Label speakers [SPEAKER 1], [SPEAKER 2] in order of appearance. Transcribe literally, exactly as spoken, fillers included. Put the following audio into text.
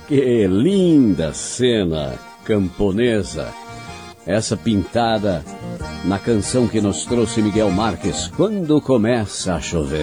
[SPEAKER 1] Que linda cena camponesa, essa pintada na canção que nos trouxe Miguel Marques, Quando Começa a Chover.